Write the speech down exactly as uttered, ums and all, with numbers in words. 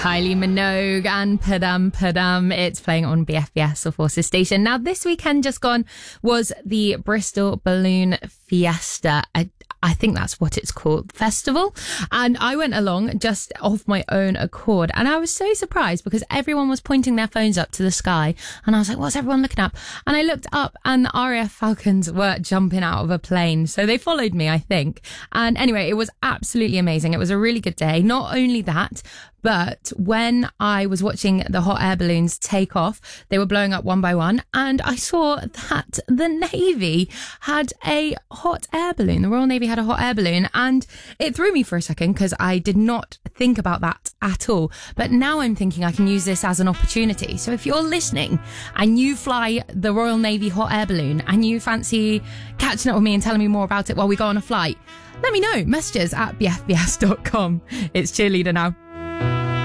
Kylie Minogue and Padam Padam. It's playing on B F B S, or Forces Station. Now, this weekend just gone was the Bristol Balloon Fiesta. I, I think that's what it's called, festival. And I went along just off my own accord. And I was so surprised because everyone was pointing their phones up to the sky. And I was like, what's everyone looking up? And I looked up and the R A F Falcons were jumping out of a plane. So they followed me, I think. And anyway, it was absolutely amazing. It was a really good day. Not only that, but when I was watching the hot air balloons take off, they were blowing up one by one. And I saw that the Navy had a hot air balloon. The Royal Navy had a hot air balloon. And it threw me for a second because I did not think about that at all. But now I'm thinking I can use this as an opportunity. So if you're listening and you fly the Royal Navy hot air balloon and you fancy catching up with me and telling me more about it while we go on a flight, let me know. Messages at b f b s dot com. It's Cheerleader now.